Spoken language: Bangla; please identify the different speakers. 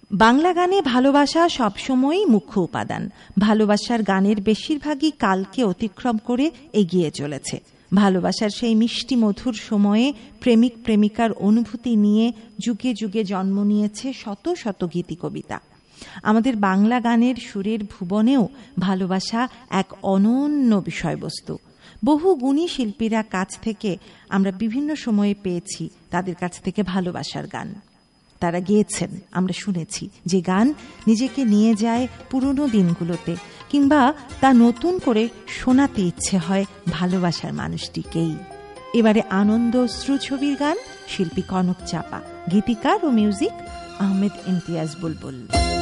Speaker 1: বাংলা গানে ভালোবাসা সবসময়ই মুখ্য উপাদান। ভালোবাসার গানের বেশিরভাগই কালকে অতিক্রম করে এগিয়ে চলেছে। ভালোবাসার সেই মিষ্টি মধুর সময়ে প্রেমিক প্রেমিকার অনুভূতি নিয়ে যুগে যুগে জন্ম নিয়েছে শত শত গীতি কবিতা। আমাদের বাংলা গানের সুরের ভুবনেও ভালোবাসা এক অনন্য বিষয়বস্তু। বহু গুণী শিল্পীরা কাছ থেকে আমরা বিভিন্ন সময়ে পেয়েছি তাদের কাছ থেকে ভালোবাসার গান। তারা গেয়েছেন, আমরা শুনেছি, যে গান নিজেকে নিয়ে যায় পুরনো দিনগুলোতে, কিংবা তা নতুন করে শোনাতে ইচ্ছে হয় ভালোবাসার মানুষটিকেই। এবারে আনন্দ অশ্রু ছবির গান, শিল্পী কনক চাপা, গীতিকার ও মিউজিক আহমেদ ইমতিয়াজ বুলবুল।